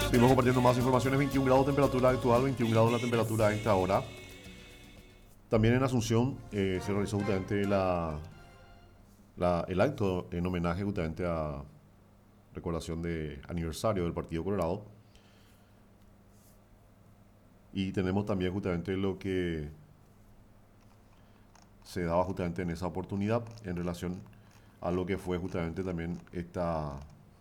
Seguimos compartiendo más informaciones. 21 grados de temperatura actual, 21 grados la temperatura a esta hora. También en Asunción se realizó justamente el acto en homenaje justamente a recordación de aniversario del Partido Colorado. Y tenemos también justamente lo que se daba justamente en esa oportunidad en relación a lo que fue justamente también esta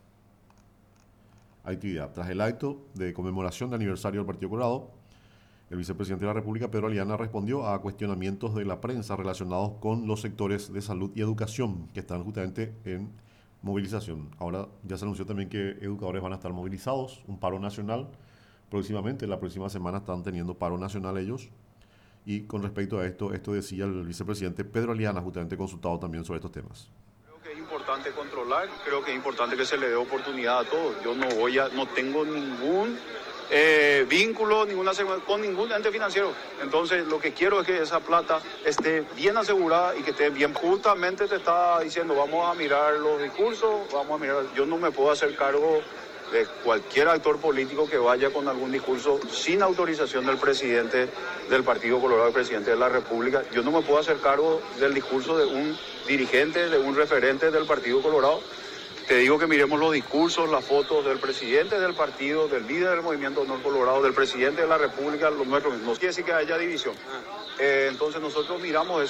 actividad. Tras el acto de conmemoración de aniversario del Partido Colorado, el vicepresidente de la República, Pedro Aliana, respondió a cuestionamientos de la prensa relacionados con los sectores de salud y educación que están justamente en movilización. Ahora ya se anunció también que educadores van a estar movilizados, un paro nacional próximamente, la próxima semana están teniendo paro nacional ellos. Y con respecto a esto decía el vicepresidente Pedro Aliana, justamente consultado también sobre estos temas. Es importante controlar, creo que es importante que se le dé oportunidad a todos. Yo no tengo ningún vínculo con ningún ente financiero. Entonces lo que quiero es que esa plata esté bien asegurada y que esté bien. Justamente te estaba diciendo, vamos a mirar los discursos, yo no me puedo hacer cargo de cualquier actor político que vaya con algún discurso sin autorización del presidente del Partido Colorado, el presidente de la República. Yo no me puedo hacer cargo del discurso de un dirigente, de un referente del Partido Colorado. Te digo que miremos los discursos, las fotos del presidente del partido, del líder del Movimiento Honor Colorado, del presidente de la República, los nuestros. No quiere decir que haya división. Entonces nosotros miramos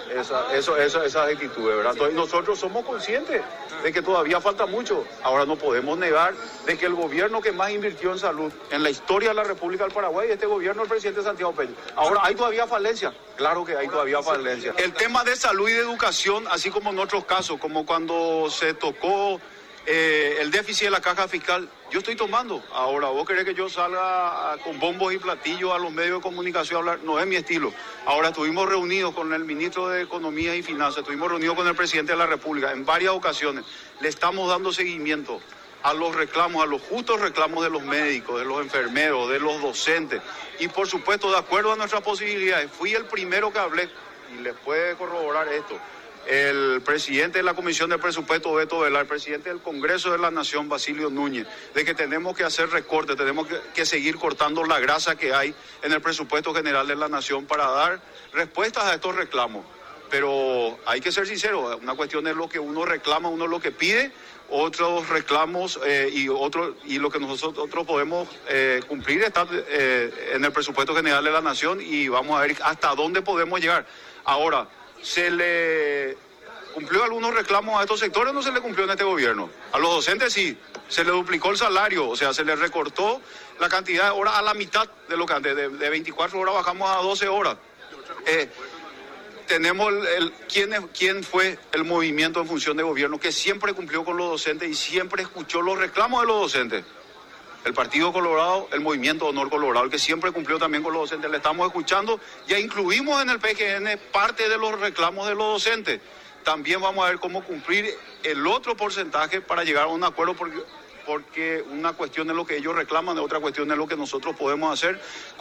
esas actitudes, ¿verdad? Entonces nosotros somos conscientes de que todavía falta mucho. Ahora no podemos negar de que el gobierno que más invirtió en salud en la historia de la República del Paraguay es este gobierno del presidente Santiago Peña. Ahora, ¿hay todavía falencia? Claro que hay todavía falencia. El tema de salud y de educación, así como en otros casos, como cuando se tocó el déficit de la caja fiscal, yo estoy tomando. Ahora, vos querés que yo salga con bombos y platillos a los medios de comunicación a hablar, no es mi estilo. Ahora estuvimos reunidos con el ministro de Economía y Finanzas, estuvimos reunidos con el presidente de la República en varias ocasiones. Le estamos dando seguimiento a los reclamos, a los justos reclamos de los médicos, de los enfermeros, de los docentes. Y por supuesto, de acuerdo a nuestras posibilidades, fui el primero que hablé, y les puede corroborar esto, el presidente de la Comisión de Presupuesto, Beto Velar, el presidente del Congreso de la Nación, Basilio Núñez, de que tenemos que hacer recortes, tenemos que seguir cortando la grasa que hay en el presupuesto general de la Nación para dar respuestas a estos reclamos. Pero hay que ser sincero, una cuestión es lo que uno reclama, uno lo que pide, otros reclamos y lo que nosotros podemos cumplir está en el presupuesto general de la Nación y vamos a ver hasta dónde podemos llegar. Ahora, ¿se le cumplió algunos reclamos a estos sectores o no se le cumplió en este gobierno? A los docentes sí, se le duplicó el salario, o sea, se le recortó la cantidad de horas a la mitad de lo que antes, de 24 horas bajamos a 12 horas. Tenemos quién fue el movimiento en función de gobierno que siempre cumplió con los docentes y siempre escuchó los reclamos de los docentes. El Partido Colorado, el Movimiento Honor Colorado, el que siempre cumplió también con los docentes. Le estamos escuchando, ya incluimos en el PGN parte de los reclamos de los docentes. También vamos a ver cómo cumplir el otro porcentaje para llegar a un acuerdo, porque una cuestión es lo que ellos reclaman, otra cuestión es lo que nosotros podemos hacer.